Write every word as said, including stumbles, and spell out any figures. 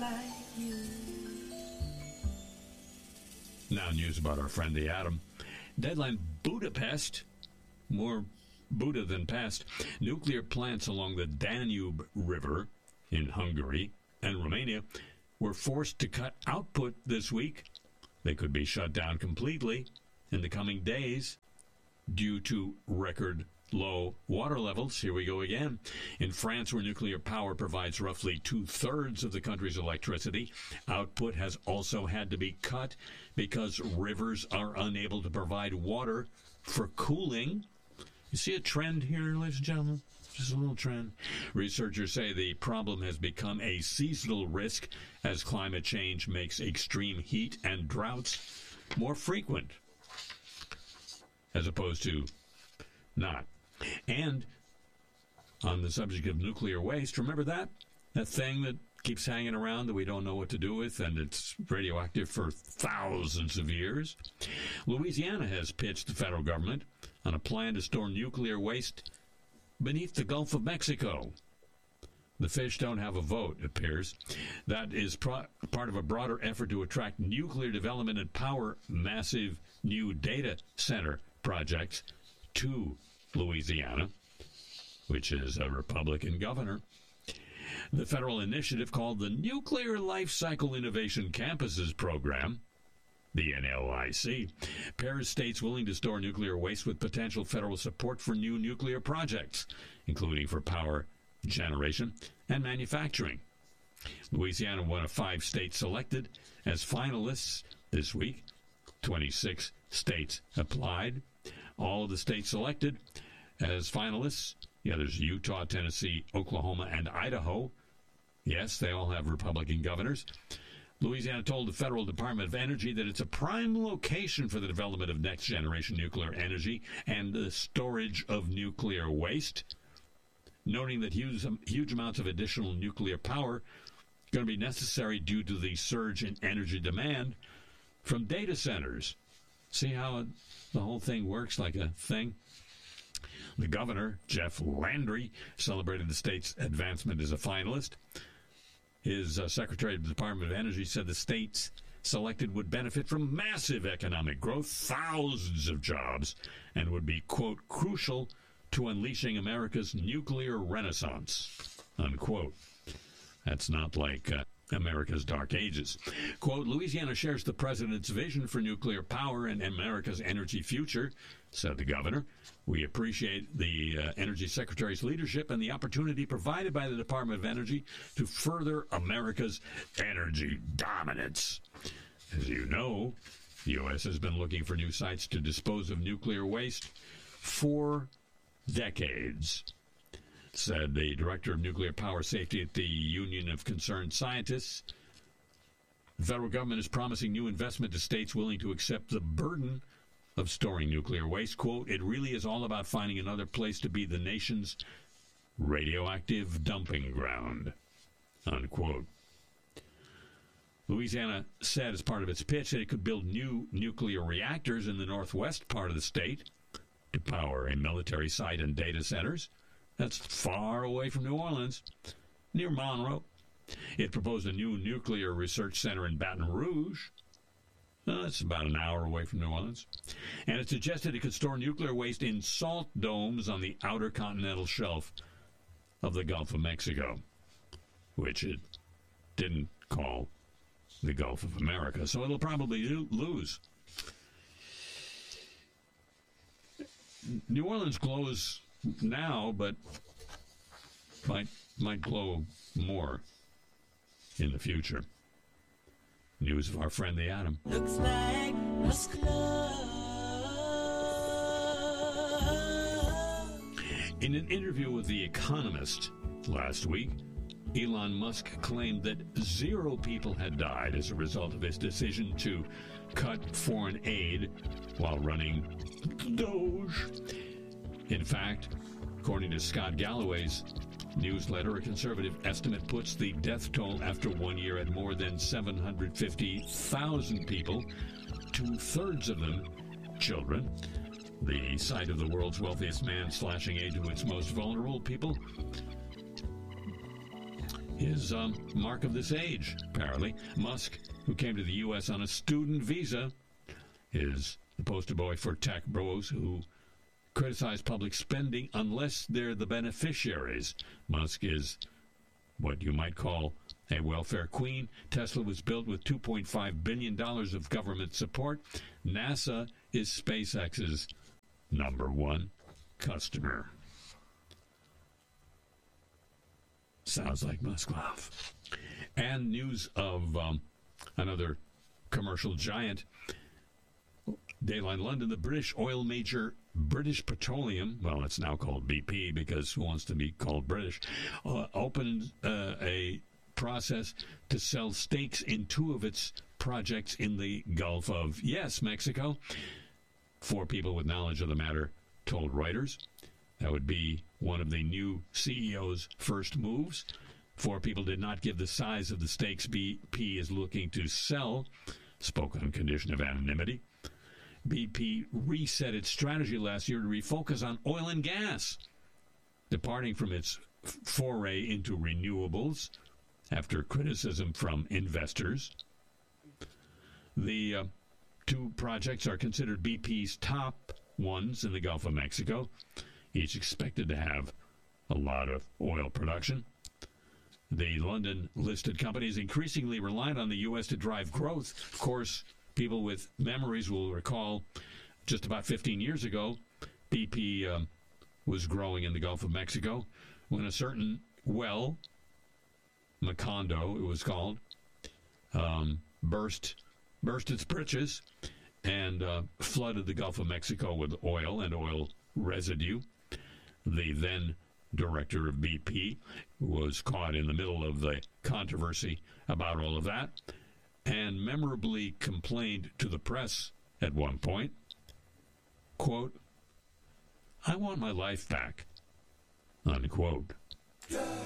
like you. Now news about our friend the atom. Deadline: Budapest. More Buddha than pest. Nuclear plants along the Danube River in Hungary and Romania were forced to cut output this week. They could be shut down completely in the coming days due to record low water levels. Here we go again. In France, where nuclear power provides roughly two-thirds of the country's electricity, output has also had to be cut because rivers are unable to provide water for cooling. You see a trend here, ladies and gentlemen? Just a little trend. Researchers say the problem has become a seasonal risk as climate change makes extreme heat and droughts more frequent, as opposed to not. And on the subject of nuclear waste, remember that? That thing that keeps hanging around that we don't know what to do with, and it's radioactive for thousands of years? Louisiana has pitched the federal government on a plan to store nuclear waste beneath the Gulf of Mexico. The fish don't have a vote, it appears. That is pro- part of a broader effort to attract nuclear development and power massive new data center projects to Louisiana, which is a Republican governor. The federal initiative, called the Nuclear Life Cycle Innovation Campuses Program, the N L I C, pairs states willing to store nuclear waste with potential federal support for new nuclear projects, including for power generation and manufacturing. Louisiana, one of five states selected as finalists this week. twenty-six states applied. All of the states selected as finalists, yeah, there's Utah, Tennessee, Oklahoma, and Idaho. Yes, they all have Republican governors. Louisiana told the Federal Department of Energy that it's a prime location for the development of next-generation nuclear energy and the storage of nuclear waste, noting that huge, huge amounts of additional nuclear power are going to be necessary due to the surge in energy demand from data centers. See how it, the whole thing works like a thing? The governor, Jeff Landry, celebrated the state's advancement as a finalist. His uh, Secretary of the Department of Energy said the states selected would benefit from massive economic growth, thousands of jobs, and would be, quote, crucial to unleashing America's nuclear renaissance, unquote. That's not like uh, America's dark ages. Quote, Louisiana shares the president's vision for nuclear power and America's energy future, said the governor. We appreciate the uh, Energy Secretary's leadership and the opportunity provided by the Department of Energy to further America's energy dominance. As you know, the U S has been looking for new sites to dispose of nuclear waste for decades, said the director of nuclear power safety at the Union of Concerned Scientists. The federal government is promising new investment to states willing to accept the burden of storing nuclear waste. Quote, it really is all about finding another place to be the nation's radioactive dumping ground, unquote. Louisiana said as part of its pitch that it could build new nuclear reactors in the northwest part of the state to power a military site and data centers. That's far away from New Orleans, near Monroe. It proposed a new nuclear research center in Baton Rouge. Uh, that's about an hour away from New Orleans. And it suggested it could store nuclear waste in salt domes on the outer continental shelf of the Gulf of Mexico, which it didn't call the Gulf of America. So it'll probably lose. New Orleans glows now, but might might glow more in the future. News of our friend the atom. Looks like Musk love. In an interview with The Economist last week, Elon Musk claimed that zero people had died as a result of his decision to cut foreign aid while running Doge. In fact, according to Scott Galloway's newsletter, a conservative estimate puts the death toll after one year at more than seven hundred fifty thousand people, two-thirds of them children. The sight of the world's wealthiest man slashing aid to its most vulnerable people is um, mark of this age, apparently. Musk, who came to the U S on a student visa, is the poster boy for tech bros who criticize public spending unless they're the beneficiaries. Musk is what you might call a welfare queen. Tesla was built with two point five billion dollars of government support. NASA is SpaceX's number one customer. Sounds like Musklov. And news of um, another commercial giant. Dayline London, the British oil major British Petroleum, well, it's now called B P because who wants to be called British, uh, opened uh, a process to sell stakes in two of its projects in the Gulf of, yes, Mexico. Four people with knowledge of the matter told Reuters. That would be one of the new C E O's first moves. Four people did not give the size of the stakes B P is looking to sell, spoke on condition of anonymity. B P reset its strategy last year to refocus on oil and gas, departing from its foray into renewables after criticism from investors. The uh, two projects are considered B P's top ones in the Gulf of Mexico, each expected to have a lot of oil production. The London-listed company is increasingly reliant on the U S to drive growth. Of course, people with memories will recall just about fifteen years ago, B P um, was growing in the Gulf of Mexico when a certain well, Macondo it was called, um, burst burst its britches and uh, flooded the Gulf of Mexico with oil and oil residue. The then director of B P was caught in the middle of the controversy about all of that and memorably complained to the press at one point, quote, "I want my life back," unquote.